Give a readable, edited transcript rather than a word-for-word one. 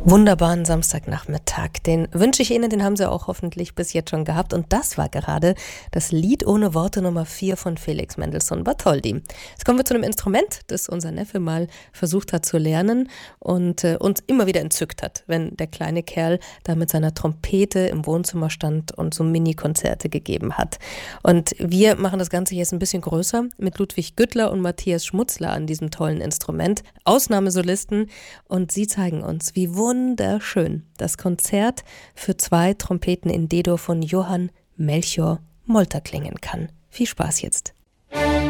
Wunderbaren Samstagnachmittag. Den wünsche ich Ihnen, den haben Sie auch hoffentlich bis jetzt schon gehabt. Und das war gerade das Lied ohne Worte Nummer 4 von Felix Mendelssohn Bartholdy. Jetzt kommen wir zu einem Instrument, das unser Neffe mal versucht hat zu lernen und uns immer wieder entzückt hat, wenn der kleine Kerl da mit seiner Trompete im Wohnzimmer stand und so Mini-Konzerte gegeben hat. Und wir machen das Ganze jetzt ein bisschen größer mit Ludwig Güttler und Matthias Schmutzler an diesem tollen Instrument. Ausnahmesolisten, und sie zeigen uns, wie wunderschön das Konzert für 2 Trompeten in D-Dur von Johann Melchior Molter klingen kann. Viel Spaß jetzt.